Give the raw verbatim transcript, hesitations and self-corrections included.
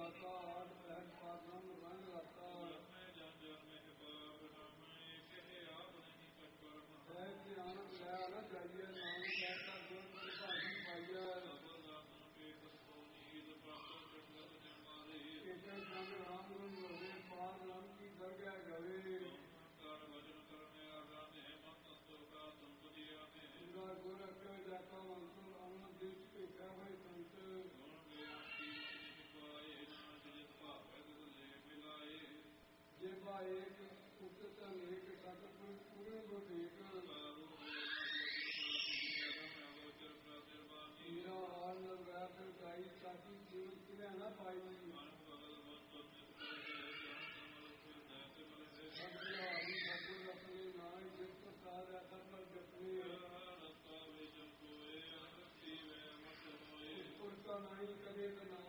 दाता आठ पैठ पारम रंग राता ऐसे आनंद लै न जाइए नाम कहता गुण परिभाषी पाइए एक जन राम गुण होवे पार राम की दरगाह गवे पूरा गुर अक्ल जाता वंशुर अमन देश भेखा भाई संत जे बा एक उचित अनेक सतपुर पूरे गुटेक मेरा हाल लगा फिर गाई ताकि जीवन किया न पाई हरि ठाकुर अपने नाम जिस प्रसाद ऐसा पर जपने पुरका नहीं करे तो